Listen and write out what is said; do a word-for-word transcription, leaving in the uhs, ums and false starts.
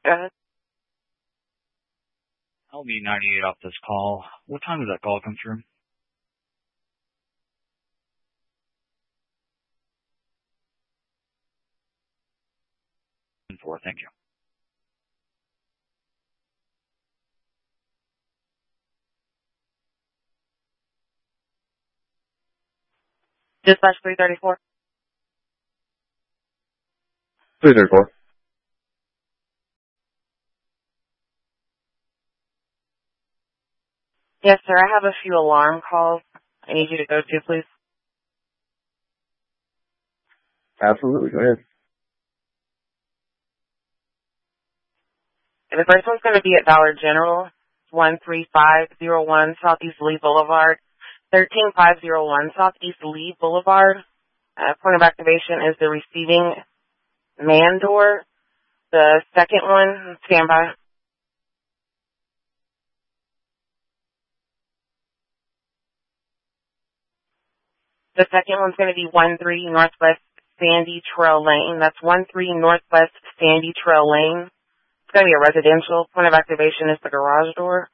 Go ahead. I'll be ninety-eight off this call. What time does that call come through? Four, thank you. Dispatch three thirty-four. three thirty-four. Yes, sir. I have a few alarm calls I need you to go to, please. Absolutely. Go ahead. The first one's going to be at Dollar General, one three five zero one Southeast Lee Boulevard, thirteen five zero one Southeast Lee Boulevard. Uh, point of activation is the receiving man door. The second one, stand by. The second one's going to be one three Northwest Sandy Trail Lane. That's one three Northwest Sandy Trail Lane. It's going to be a residential. Point of activation is the garage door.